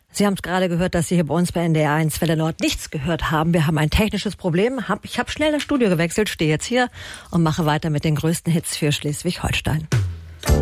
Sie haben es gerade gehört, dass Sie hier bei uns bei NDR 1 Welle Nord nichts gehört haben. Wir haben ein technisches Problem. Ich habe schnell das Studio gewechselt, stehe jetzt hier und mache weiter mit den größten Hits für Schleswig-Holstein.